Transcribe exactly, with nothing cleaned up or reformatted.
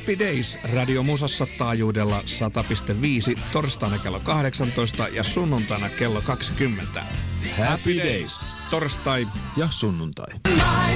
Happy Days Radio Musassa taajuudella sata pilkku viisi torstaina kello kahdeksantoista ja sunnuntaina kello kaksikymmentä. Happy Days. Torstai ja sunnuntai.